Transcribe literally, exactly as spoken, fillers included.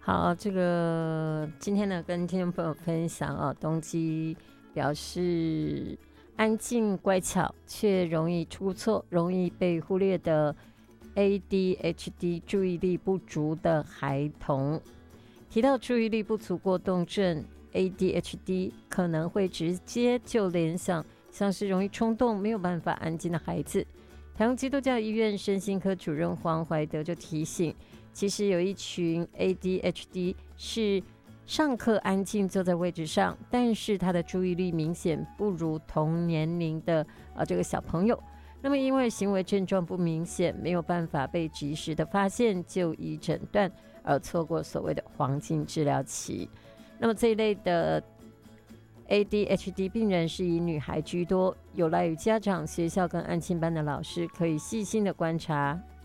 好，这个今天呢，跟听众朋友分享啊，动机表示安静乖巧却容易出错、容易被忽略的 A D H D 注意力不足的孩童。提到注意力不足过动症 A D H D， 可能会直接就联想像是容易冲动、没有办法安静的孩子。台湾基督教医院身心科主任黄怀德就提醒，其实有一群 A D H D 是上课安静坐在位置上，但是他的注意力明显不如同年龄的、呃、这个小朋友。那么因为行为症状不明显，没有办法被及时的发现就医诊断，而错过所谓的黄金治疗期。那么这一类的 A D H D 病人是以女孩居多，有赖于家长、学校跟安亲班的老师可以细心的观察